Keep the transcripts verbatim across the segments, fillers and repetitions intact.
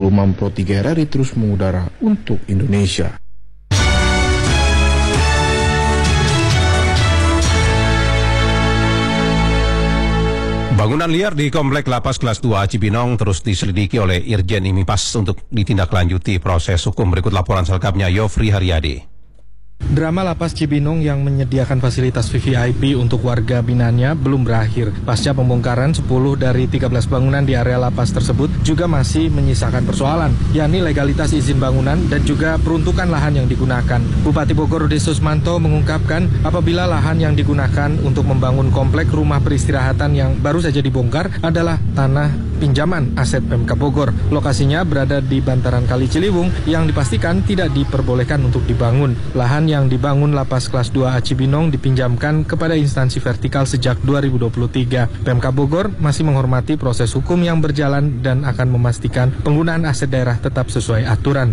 Umam Pro tiga R R I terus mengudara untuk Indonesia. Bangunan liar di Komplek Lapas Kelas dua Cibinong terus diselidiki oleh Irjen IMIPAS untuk ditindaklanjuti proses hukum. Berikut laporan selengkapnya Yofri Haryadi. Drama Lapas Cibinong yang menyediakan fasilitas V V I P untuk warga binanya belum berakhir. Pasca pembongkaran sepuluh dari tiga belas bangunan di area lapas tersebut juga masih menyisakan persoalan, yakni legalitas izin bangunan dan juga peruntukan lahan yang digunakan. Bupati Bogor Udi Susmanto mengungkapkan apabila lahan yang digunakan untuk membangun komplek rumah peristirahatan yang baru saja dibongkar adalah tanah pinjaman aset Pemkab Bogor. Lokasinya berada di bantaran Kali Ciliwung yang dipastikan tidak diperbolehkan untuk dibangun. Lahan yang dibangun Lapas Kelas dua A Cibinong dipinjamkan kepada instansi vertikal sejak dua ribu dua puluh tiga. Pemkab Bogor masih menghormati proses hukum yang berjalan dan akan memastikan penggunaan aset daerah tetap sesuai aturan.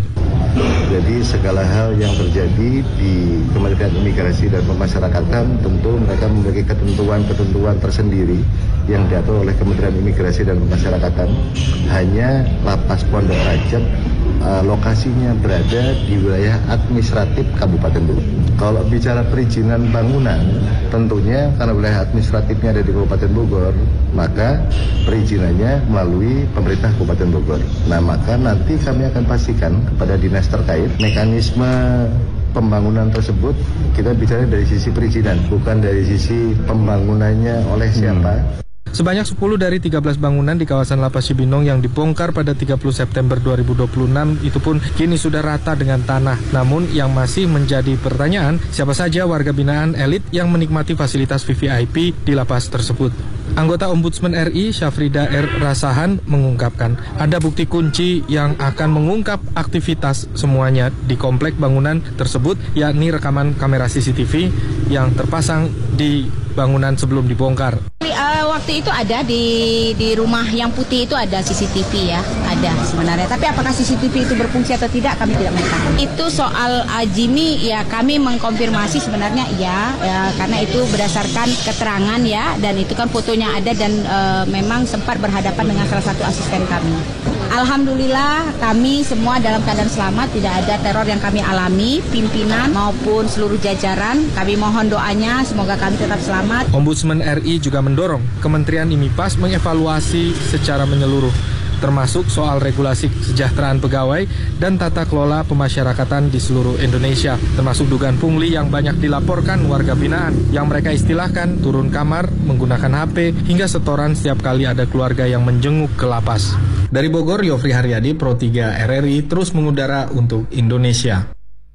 Jadi segala hal yang terjadi di Kementerian Imigrasi dan Pemasyarakatan tentu mereka memiliki ketentuan-ketentuan tersendiri yang diatur oleh Kementerian Imigrasi dan Pemasyarakatan. Hanya Lapas Pondok Rajab uh, lokasinya berada di wilayah administratif Kabupaten Bogor. Kalau bicara perizinan bangunan, tentunya karena wilayah administratifnya ada di Kabupaten Bogor, maka perizinannya melalui pemerintah Kabupaten Bogor. Nah, maka nanti kami akan pastikan kepada dinas terkait mekanisme pembangunan tersebut. Kita bicara dari sisi perizinan, bukan dari sisi pembangunannya oleh siapa. Hmm. Sebanyak sepuluh dari tiga belas bangunan di kawasan Lapas Cibinong yang dibongkar pada tiga puluh September dua ribu dua puluh enam itu pun kini sudah rata dengan tanah. Namun yang masih menjadi pertanyaan, siapa saja warga binaan elit yang menikmati fasilitas V V I P di lapas tersebut. Anggota Ombudsman R I Syafrida R. Rasahan mengungkapkan ada bukti kunci yang akan mengungkap aktivitas semuanya di komplek bangunan tersebut, yakni rekaman kamera C C T V yang terpasang di bangunan sebelum dibongkar. Uh, waktu itu ada di di rumah yang putih itu ada C C T V ya, ada sebenarnya. Tapi apakah C C T V itu berfungsi atau tidak kami tidak mengetahui. Itu soal uh, Jimmy ya kami mengkonfirmasi sebenarnya iya ya, karena itu berdasarkan keterangan ya, dan itu kan fotonya ada dan uh, memang sempat berhadapan dengan salah satu asisten kami. Alhamdulillah kami semua dalam keadaan selamat, tidak ada teror yang kami alami, pimpinan maupun seluruh jajaran. Kami mohon doanya semoga kami tetap selamat. Ombudsman R I juga mendorong Kementerian IMIPAS mengevaluasi secara menyeluruh, termasuk soal regulasi kesejahteraan pegawai dan tata kelola pemasyarakatan di seluruh Indonesia, termasuk dugaan pungli yang banyak dilaporkan warga binaan, yang mereka istilahkan turun kamar, menggunakan H P, hingga setoran setiap kali ada keluarga yang menjenguk ke lapas. Dari Bogor, Yofri Haryadi, Pro tiga R R I terus mengudara untuk Indonesia.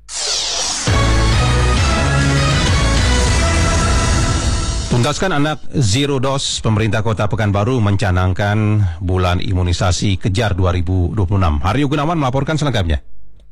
Tuntaskan anak zero dose, pemerintah Kota Pekanbaru mencanangkan bulan imunisasi kejar dua ribu dua puluh enam. Haryo Gunawan melaporkan selengkapnya.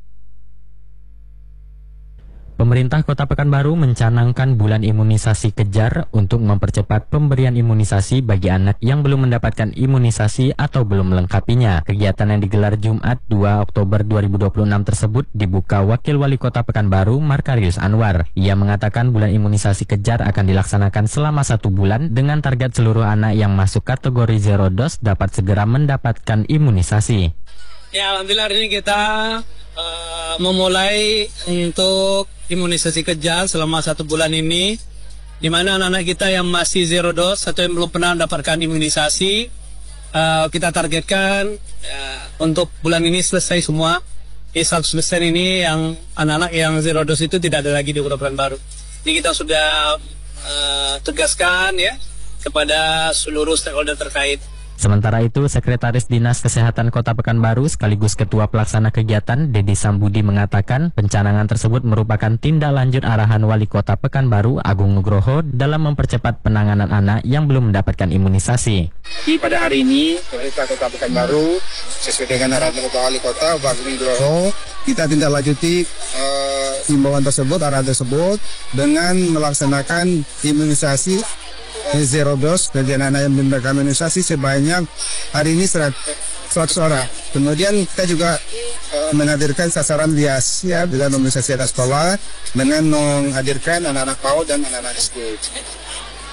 Pemerintah Kota Pekanbaru mencanangkan bulan imunisasi kejar untuk mempercepat pemberian imunisasi bagi anak yang belum mendapatkan imunisasi atau belum melengkapinya. Kegiatan yang digelar Jumat dua Oktober dua ribu dua puluh enam tersebut dibuka Wakil Wali Kota Pekanbaru Markarius Anwar. Ia mengatakan bulan imunisasi kejar akan dilaksanakan selama satu bulan dengan target seluruh anak yang masuk kategori zero dose dapat segera mendapatkan imunisasi. Ya, alhamdulillah hari ini kita uh, memulai untuk imunisasi kejar selama satu bulan ini, di mana anak-anak kita yang masih zero dose atau yang belum pernah mendapatkan imunisasi, uh, kita targetkan uh, untuk bulan ini selesai semua. Di seratus persen ini yang anak-anak yang zero dose itu tidak ada lagi di Kota Pekanbaru. Ini kita sudah uh, tegaskan ya kepada seluruh stakeholder terkait. Sementara itu, Sekretaris Dinas Kesehatan Kota Pekanbaru sekaligus Ketua Pelaksana Kegiatan Dedi Sambudi mengatakan pencanangan tersebut merupakan tindak lanjut arahan Wali Kota Pekanbaru Agung Nugroho dalam mempercepat penanganan anak yang belum mendapatkan imunisasi. Pada hari ini, pemerintah Kota Pekanbaru sesuai dengan arahan Bapak Wali Kota Agung Nugroho, kita tindak lanjuti uh, himbauan tersebut, arahan tersebut dengan melaksanakan imunisasi zero dose bagi anak-anak yang belum mendapatkan imunisasi sebanyak hari ini seratus orang. Kemudian kita juga uh, menghadirkan sasaran bias ya dengan imunisasi atas sekolah dengan menghadirkan anak-anak PAUD dan anak-anak S D.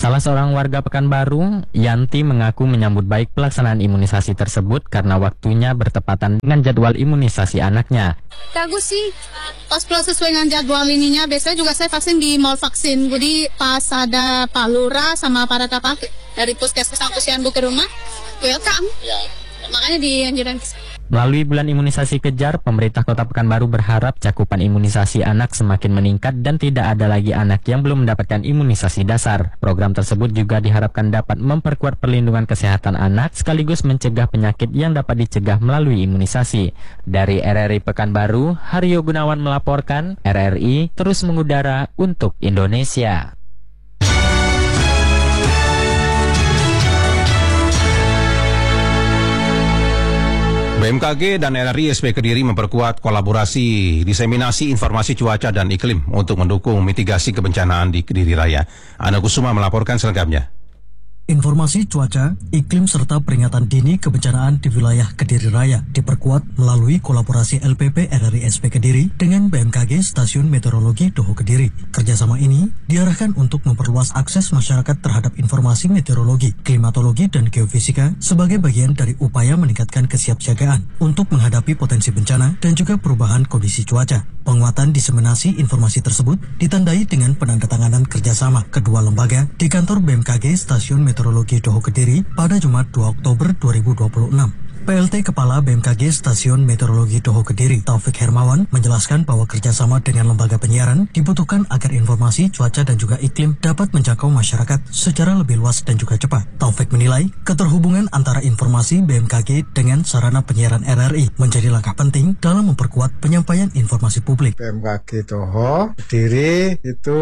Salah seorang warga Pekanbaru, Yanti, mengaku menyambut baik pelaksanaan imunisasi tersebut karena waktunya bertepatan dengan jadwal imunisasi anaknya. Bagus sih, pas proses sesuai dengan jadwal ininya. Biasanya juga saya vaksin di mall vaksin. Jadi pas ada Pak Lurah sama para tapak dari puskesmas Posyandu ke rumah, welcome. Ya. Makanya dianjurkan. Melalui bulan imunisasi kejar, pemerintah Kota Pekanbaru berharap cakupan imunisasi anak semakin meningkat dan tidak ada lagi anak yang belum mendapatkan imunisasi dasar. Program tersebut juga diharapkan dapat memperkuat perlindungan kesehatan anak sekaligus mencegah penyakit yang dapat dicegah melalui imunisasi. Dari R R I Pekanbaru, Haryo Gunawan melaporkan, R R I terus mengudara untuk Indonesia. B M K G dan R R I S P Kediri memperkuat kolaborasi diseminasi informasi cuaca dan iklim untuk mendukung mitigasi kebencanaan di Kediri Raya. Ana Kusuma melaporkan selengkapnya. Informasi cuaca, iklim serta peringatan dini kebencanaan di wilayah Kediri Raya diperkuat melalui kolaborasi L P P R R I S P Kediri dengan B M K G Stasiun Meteorologi Doho Kediri. Kerjasama ini diarahkan untuk memperluas akses masyarakat terhadap informasi meteorologi, klimatologi, dan geofisika sebagai bagian dari upaya meningkatkan kesiapsiagaan untuk menghadapi potensi bencana dan juga perubahan kondisi cuaca. Penguatan diseminasi informasi tersebut ditandai dengan penandatanganan kerjasama kedua lembaga di kantor B M K G Stasiun Meteorologi Doho Kediri pada Jumat dua Oktober dua ribu dua puluh enam. P L T Kepala B M K G Stasiun Meteorologi Doho Kediri, Taufik Hermawan, menjelaskan bahwa kerjasama dengan lembaga penyiaran dibutuhkan agar informasi cuaca dan juga iklim dapat menjangkau masyarakat secara lebih luas dan juga cepat. Taufik menilai keterhubungan antara informasi B M K G dengan sarana penyiaran R R I menjadi langkah penting dalam memperkuat penyampaian informasi publik. B M K G Doho Kediri itu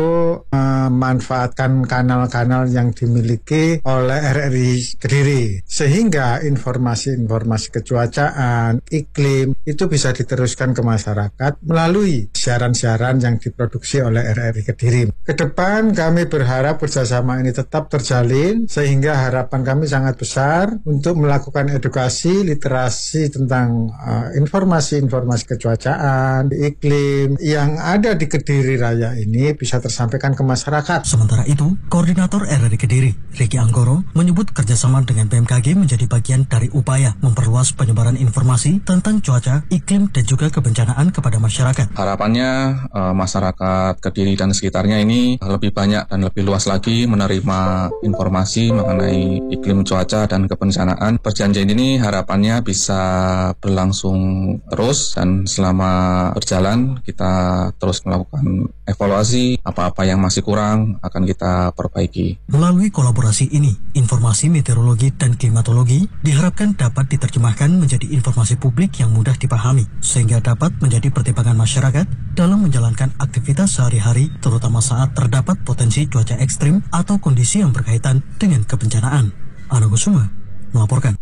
memanfaatkan kanal-kanal yang dimiliki oleh R R I Kediri sehingga informasi-informasi kecuacaan, iklim itu bisa diteruskan ke masyarakat melalui siaran-siaran yang diproduksi oleh R R I Kediri. Kedepan kami berharap kerjasama ini tetap terjalin sehingga harapan kami sangat besar untuk melakukan edukasi, literasi tentang uh, informasi-informasi kecuacaan, iklim yang ada di Kediri Raya ini bisa tersampaikan ke masyarakat. Sementara itu, Koordinator R R I Kediri, Riki Anggoro, menyebut kerjasama dengan B M K G menjadi bagian dari upaya memperluas penyebaran informasi tentang cuaca, iklim, dan juga kebencanaan kepada masyarakat. Harapannya uh, masyarakat Kediri dan sekitarnya ini lebih banyak dan lebih luas lagi menerima informasi mengenai iklim, cuaca, dan kebencanaan. Perjanjian ini harapannya bisa berlangsung terus dan selama berjalan kita terus melakukan evaluasi, apa-apa yang masih kurang akan kita perbaiki. Melalui kolaborasi ini, informasi meteorologi dan klimatologi diharapkan dapat diterjemahkan menjadi informasi publik yang mudah dipahami, sehingga dapat menjadi pertimbangan masyarakat dalam menjalankan aktivitas sehari-hari, terutama saat terdapat potensi cuaca ekstrim atau kondisi yang berkaitan dengan kebencanaan. Ana Kusuma melaporkan.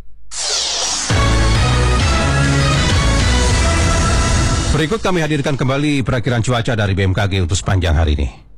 Berikut kami hadirkan kembali perakiran cuaca dari B M K G untuk sepanjang hari ini.